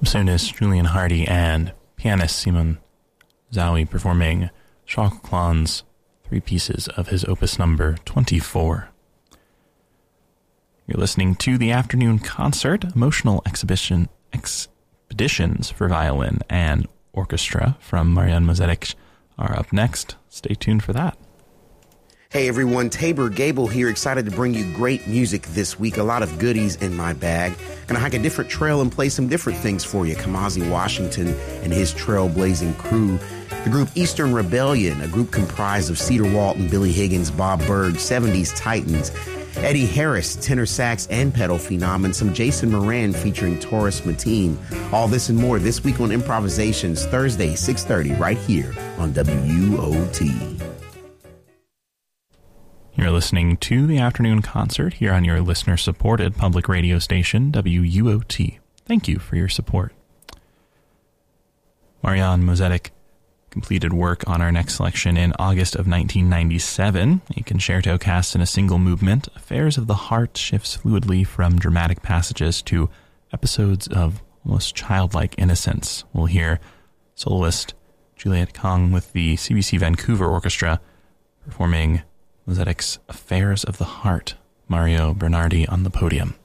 Soonest Julian Hardy and pianist Simon Zawi performing Chaka Khan's three pieces of his opus number 24. You're listening to the afternoon concert, emotional expeditions for violin and orchestra from Marian Mosetic are up next. Stay tuned for that. Hey everyone, Tabor Gable here, excited to bring you great music this week. A lot of goodies in my bag. Gonna hike a different trail and play some different things for you. Kamasi Washington and his trailblazing crew. The group Eastern Rebellion, a group comprised of Cedar Walton, Billy Higgins, Bob Berg, 70s Titans, Eddie Harris, tenor sax and pedal phenom, and some Jason Moran featuring Taurus Mateen. All this and more this week on Improvisations, Thursday, 6:30, right here on WUOT. You're listening to the afternoon concert here on your listener-supported public radio station, WUOT. Thank you for your support. Marian Mosetic completed work on our next selection in August of 1997. A concerto cast in a single movement, Affairs of the Heart shifts fluidly from dramatic passages to episodes of almost childlike innocence. We'll hear soloist Juliet Kang with the CBC Vancouver Orchestra performing Mosetic's Affairs of the Heart. Mario Bernardi on the podium.